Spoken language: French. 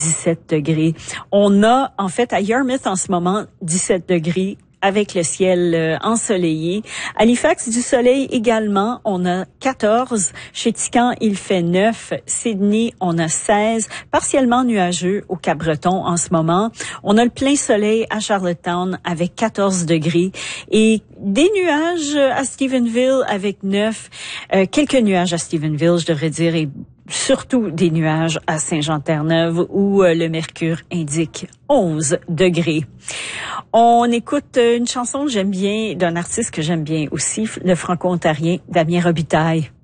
17 degrés. On a, en fait, à Yarmouth en ce moment, 17 degrés avec le ciel ensoleillé. Halifax, du soleil également, on a 14. Chez Tican, il fait 9. Sydney, on a 16. Partiellement nuageux au Cap-Breton en ce moment. On a le plein soleil à Charlottetown avec 14 degrés. Et des nuages à Stephenville avec 9. Quelques nuages à Stephenville, je devrais dire, et surtout des nuages à Saint-Jean-Terre-Neuve où le mercure indique 11 degrés. On écoute une chanson que j'aime bien, d'un artiste que j'aime bien aussi, le franco-ontarien Damien Robitaille.